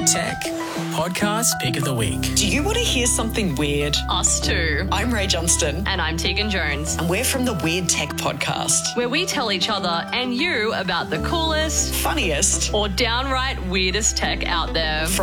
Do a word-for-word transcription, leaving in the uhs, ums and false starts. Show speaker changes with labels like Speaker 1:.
Speaker 1: Tech Podcast Pick of the Week.
Speaker 2: Do you want to hear something weird?
Speaker 3: Us too.
Speaker 2: I'm Ray Johnston.
Speaker 3: And I'm Tegan Jones.
Speaker 2: And we're from the Weird Tech Podcast,
Speaker 3: where we tell each other and you about the coolest,
Speaker 2: funniest,
Speaker 3: or downright weirdest tech out there.